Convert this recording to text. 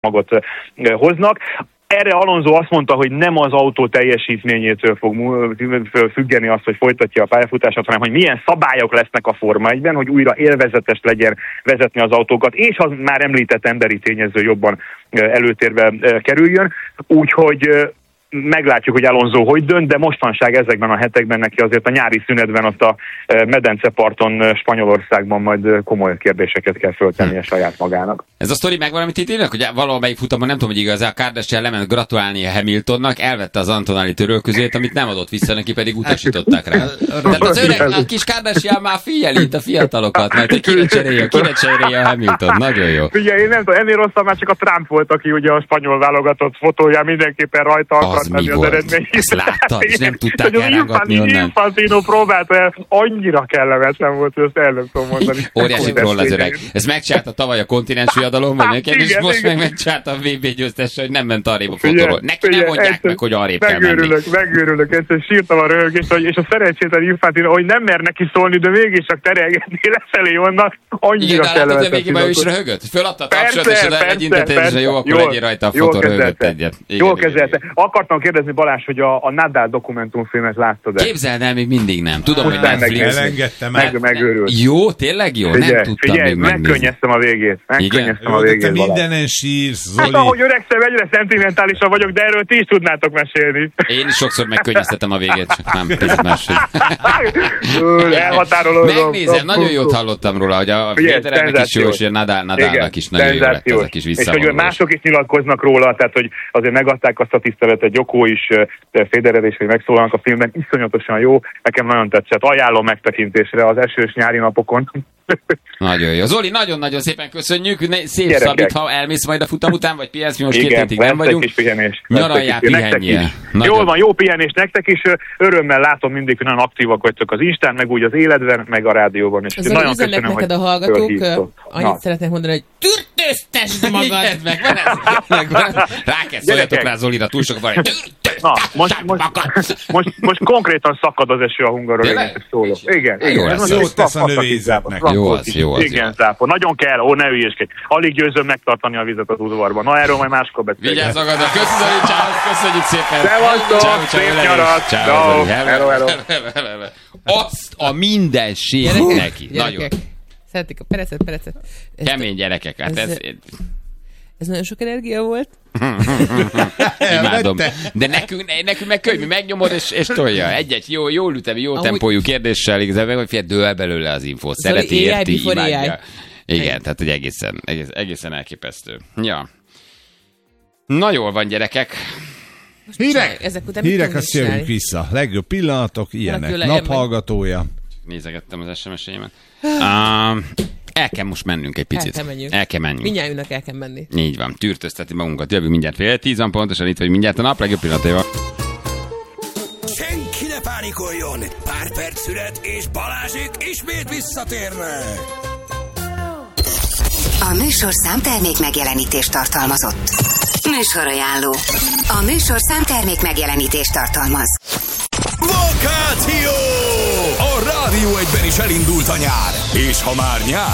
magot hoznak. Erre Alonso azt mondta, hogy nem az autó teljesítményétől fog függeni azt, hogy folytatja a pályafutását, hanem hogy milyen szabályok lesznek a Forma 1-ben, hogy újra élvezetes legyen vezetni az autókat, és az már említett emberi tényező jobban előtérbe kerüljön. Úgyhogy meglátjuk, hogy Alonso hogy dönt, de mostanság ezekben a hetekben neki azért a nyári szünetben ott a medenceparton Spanyolországban majd komoly kérdéseket kell föltennie saját magának. Ez a sztori megvan, amit itt írnak, hogy valamelyik futamon, nem tudom, hogy igaz, a Kardashian lement gratulálni a Hamiltonnak, elvette az Antonelli törölközőjét, amit nem adott vissza, neki pedig utasították rá. Tehát az öreg, a kis Kardashian már figyeli itt a fiatalokat, mert hogy kire cserélje a Hamilton. Nagyon jó. Ugye én nem tudom, ennél rosszabb már csak a Trump volt, aki ugye a spanyol válogatott fotóján mindenképpen rajta akart menni az eredmény. Ezt láttad, és nem tudták elrángatni onnan. Infantino próbálta el, annyira kellemetlen volt, hogy ezt el nem tudom mondani. Óriási troll az öreg. Ez megcsinálta tavaly a kontinens viadalom, vagy neked, és most meg megcsinálta a VB győztessel, hogy nem ment arrébb a fotóról. Neki nem mondják meg, hogy arrébb kell menni. Megőrülök, ezt sírtam a röhögést, és a szerencsétlen Infantino, hogy nem mer neki szólni, de mégis csak terelgetni lefelé onnan, annyira kellemetlen. Igen, végében ő is röhögött. Föladta a tapsot, és oda egyintetett, és jó, akkor legyél rajta a fotó, röhögött egyet. Jól kezelte. Akartam kérdezni, Balázs, hogy a Nadal dokumentumfilmet láttad-e? Képzeld el, még mindig nem. Tudom, hogy Netflix. Elengedtem. Megőrült. Jó, tényleg jó? Nem tudtam még megnézni. Megkönnyeztem a végét. Te mindenen sírsz, Zoli. Hát ahogy öregszem, egyre szentimentálisabb vagyok, de erről ti is tudnátok mesélni. Én is sokszor megkönnyeztetem a végét, csak nem picit máshogy. Elhatároló. Megnézem, nagyon jót hallottam róla, hogy a Federernek is jó, és a Nadalnak is nagyon jó lett ez a kis visszavonulás. És hogy mások is nyilatkoznak róla, tehát hogy azért megadták azt a tiszteletet, Joko is, Federer is, hogy megszólalnak a filmben, iszonyatosan jó, nekem nagyon tetszett, ajánlom megtekintésre az esős nyári napokon. Nagyon jó. Zoli, nagyon-nagyon szépen köszönjük, szép szabít, ha elmész majd a futam után, vagy pihensz, mi most 2 hétig nem vagyunk. Nyaraljál, pihenjél. Jól van, jó pihenés nektek is, örömmel látom mindig, hogy nagyon aktívak vagytok az Instán, meg úgy az életben, meg a rádióban is. Zoli, nagyon köszönöm, neked a hallgatók, annyit szeretnék mondani, hogy türtöztesd magad! Rákezd, szóljatok rá Zolira, túl sok van, na, most konkrétan szakad az eső a Hungaroringen, szólok. Igen. Jót tesz a növényzetnek. Jó az. Igen, Zápor. Nagyon kell, ne ügyeskedj. Alig győzöm megtartani a vizet az udvarban. Na, erről majd máskor beszélünk. Vigyázz magadra. Köszönjük szépen. Szevasztok, szép nyarat. Ciao. Hello. Azt a mindenség neki. Nagyon. Szeretik a perecet. Kemény gyerekek. Hát ez nagyon sok energia volt. Imádom. De nekünk meg könnyű, megnyomod és tolja. Egy jó ütemi, jó tempójú kérdéssel igazából, hogy figyelj, dől belőle az infót. Szereti, érti, imádja. Igen, tehát hogy egészen elképesztő. Ja. Na jól van, gyerekek. Hírek, azt jövünk vissza. Legjobb pillanatok, ilyenek. Naphallgatója. Nézegettem az SMS-eimet. El kell most mennünk egy picit. El kell menni. Mindjárt el kell menni. Így van, tűrtözteti magunkat. Jövünk mindjárt 9:10 van pontosan, itt vagy mindjárt a nap legjobb pillanataival. Senki ne pánikoljon! Pár perc szület és Balázsék ismét visszatérnek! A műsorszám termék megjelenítést tartalmazott. Műsorajánló. A műsorszám termék megjelenítést tartalmaz. Vakáció! A Rádió 1-ben is elindult a nyár. És ha már nyár,